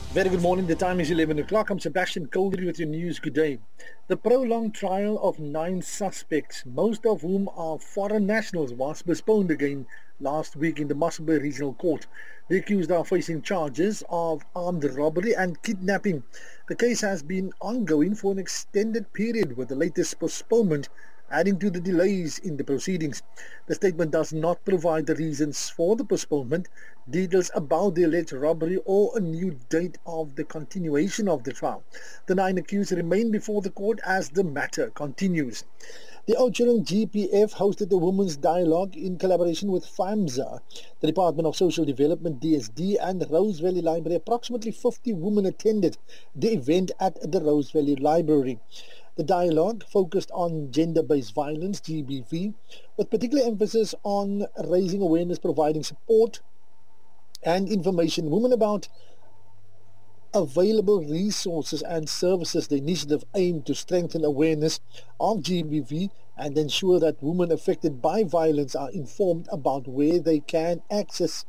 Very good morning. The time is 11 o'clock. I'm Sebastian Coldry with your news. Good day. The prolonged trial of 9 suspects, most of whom are foreign nationals, was postponed again last week in the Mossel Bay Regional Court. The accused are facing charges of armed robbery and kidnapping. The case has been ongoing for an extended period, with the latest postponement adding to the delays in the proceedings. The statement does not provide the reasons for the postponement, details about the alleged robbery, or a new date of the continuation of the trial. The 9 accused remain before the court as the matter continues. The Oudtshoorn GPF hosted a women's dialogue in collaboration with FAMSA, the Department of Social Development DSD, and Rose Valley Library. Approximately 50 women attended the event at the Rose Valley Library. The dialogue focused on gender-based violence, GBV, with particular emphasis on raising awareness, providing support and information women about available resources and services. The initiative aimed to strengthen awareness of GBV and ensure that women affected by violence are informed about where they can access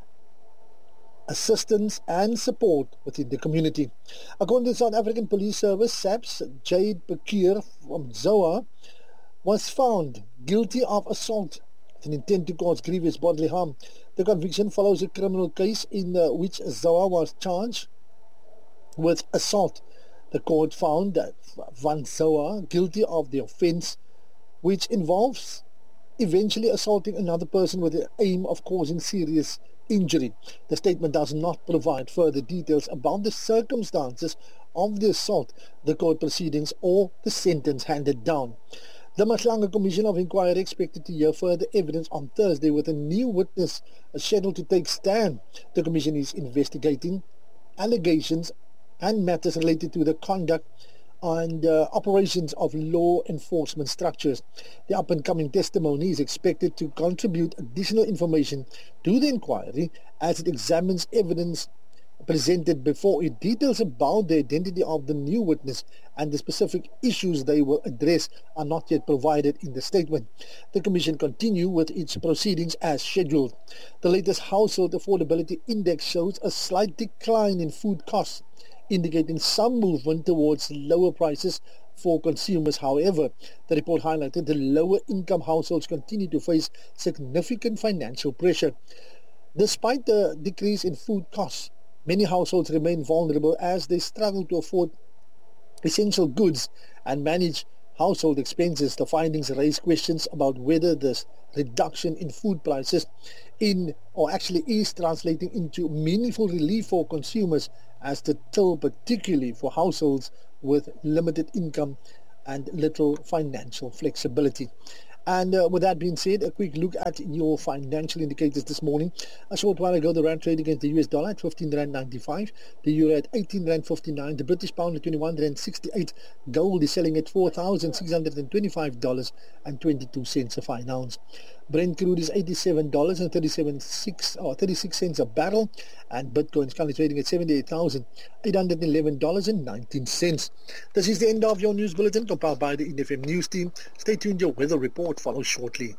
assistance and support within the community. According to the South African Police Service, SAPS, Jade Bakir from ZOA was found guilty of assault with an intent to cause grievous bodily harm. The conviction follows a criminal case in which ZOA was charged with assault. The court found that Van ZOA guilty of the offence, which involves eventually assaulting another person with the aim of causing serious injury. The statement does not provide further details about the circumstances of the assault, the court proceedings, or the sentence handed down. The Mahlanga Commission of Inquiry expected to hear further evidence on Thursday, with a new witness scheduled to take stand. The commission is investigating allegations and matters related to the conduct and operations of law enforcement structures. The up-and-coming testimony is expected to contribute additional information to the inquiry as it examines evidence presented before it. Details about the identity of the new witness and the specific issues they will address are not yet provided in the statement. The Commission continue with its proceedings as scheduled. The latest Household Affordability Index shows a slight decline in food costs, indicating some movement towards lower prices for consumers. However, the report highlighted that lower income households continue to face significant financial pressure. Despite the decrease in food costs, many households remain vulnerable as they struggle to afford essential goods and manage household expenses. The findings raise questions about whether this reduction in food prices is translating into meaningful relief for consumers, as the toll, particularly for households with limited income and little financial flexibility. And with that being said, a quick look at your financial indicators this morning. A short while ago, the rand trade against the US dollar at 15 rand 95, the euro at 18 rand 59, the British pound at 21 rand 68, gold is selling at $4,625.22 a fine ounce. Brent crude is $87.36 a barrel, and Bitcoin is currently trading at $78,811.19. This is the end of your news bulletin compiled by the INFM News team. Stay tuned, your weather report follows shortly.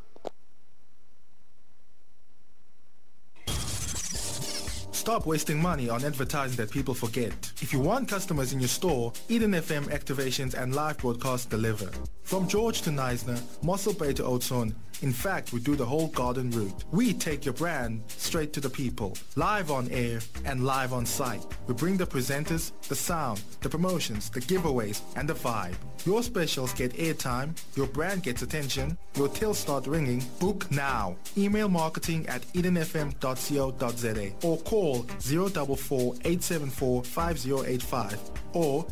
Stop wasting money on advertising that people forget. If you want customers in your store, Eden FM activations and live broadcasts deliver. From George to Neisner, Mossel Bay to Oudtshoorn, in fact, we do the whole garden route. We take your brand straight to the people, live on air and live on site. We bring the presenters, the sound, the promotions, the giveaways, and the vibe. Your specials get airtime, your brand gets attention, your tills start ringing. Book now. Email marketing at edenfm.co.za or call 044 874 5085 or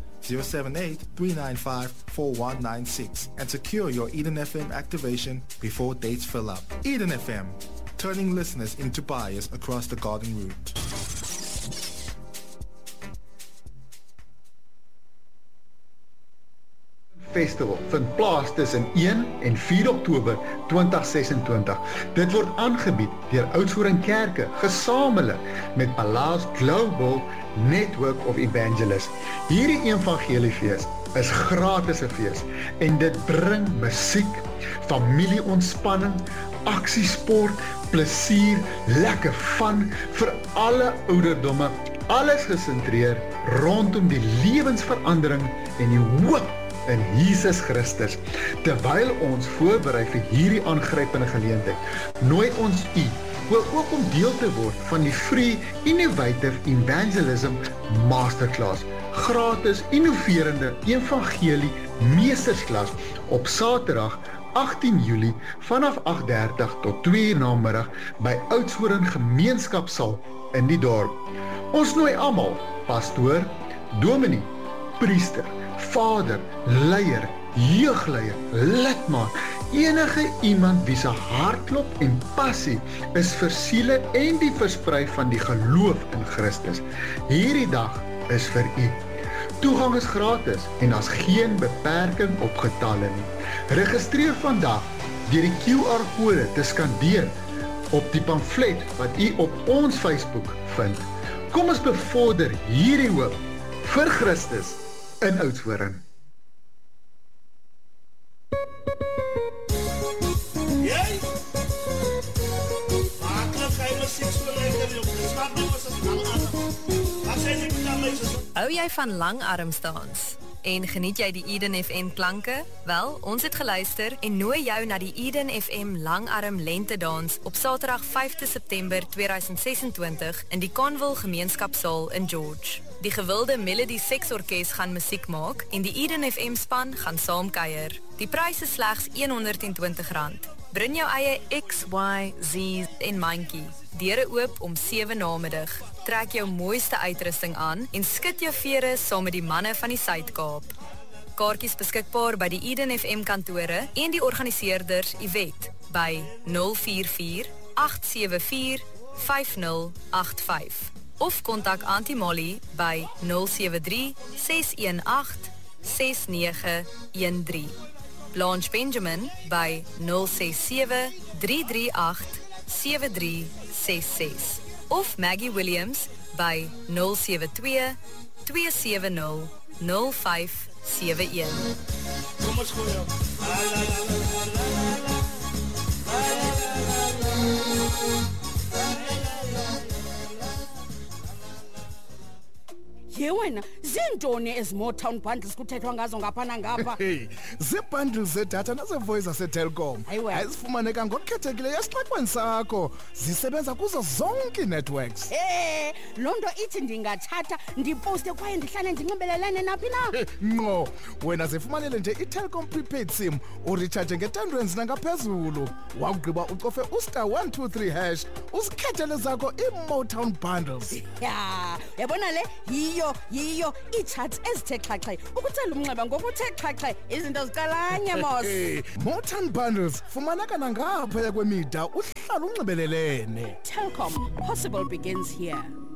078-395-4196 and secure your Eden FM activation before dates fill up. Eden FM, turning listeners into buyers across the garden route. Festival vind plaas tussen 1 en 4 Oktober 2026. Dit word aangebied deur Oudtshoorn Kerke, gesamentlik met Palace Global Network of Evangelists. Hierdie evangeliefees is gratis 'n fees en dit bring musiek, familieontspanning, aksiesport, plesier, lekker van vir alle ouderdomme Alles gesentreer rondom die lewensverandering en die hoop in Jesus Christus. Terwyl ons voorberei vir hierdie aangrypende geleentheid, nooi ons u ook om deel te word van die Free Innovative Evangelism Masterclass, gratis innoverende evangelie meestersklas op Saterdag 18 Julie vanaf 8:30 tot 2 uur namiddag by Oudtshoorn Gemeenskapsaal in die dorp. Ons nooi almal, pastoor, dominee, priester, vader, leier, jeugleier, lidmaat, enige iemand wie se hartklop en passie is vir siele en die versprei van die geloof in Christus. Hierdie dag is vir u. Toegang is gratis en daar's geen beperking op getalle nie. Registreer vandag deur die QR-kode te skandeer op die pamflet wat u op ons Facebook vind. Kom ons bevorder hierdie hoop vir Christus in Oudtshoorn. Hou jy van langarmsdans? En geniet jy die Eden FM klanke? Wel, ons het geluister en nooi jou na die Eden FM langarm lentedans op Saterdag 5 September 2026 in die Conville Gemeenskapsaal in George. Die gewilde Melody Seksorkes gaan musiek maak en die Eden FM span gaan saamkuier. Die prys is slegs R120. Bring jou eie X, Y, Z en mandjie. Deure oop om 7 namiddag. Trek jou mooiste uitrusting aan en skud jou vere saam met die manne van die Suid-Kaap. Kaartjies beskikbaar by die Eden FM kantore en die organiseerders Yvette by 044 874 5085 of kontak Auntie Molly by 073 618 6913. Blanche Benjamin by 067 338 7366 of Maggie Williams by 072 270 0571. Kom ons gooi op. Ye wena, zintoni ezi-Motown bundles kuthethwa ngazo ngapha nangapha? Hey, zii-bundles zedatha naze-voice zaseTelkom. Ayizifumaneka ngokukhethekileyo esixaxweni sakho. Zisebenza kuzo zonke ii-networks. Loo nto ithi ndingathatha, ndiposte kwaye ndihlale ndinxibelelene naphi na? Ngqo, wena zifumanele nje i-Telkom prepaid sim, uritshaje nge-R10 nangaphezulu. Wakugqiba ucofe *123# uzikhethele zakho ii-Motown bundles. Yabona le, yiyo ii-charts ezithe xhaxhe ukutsela umnxeba ngokuthe xhaxhe izinto zikalanye mos. Motown bundles fumaneka nangaphaya kwemida uhlala unxibelelene. Telkom, possible begins here.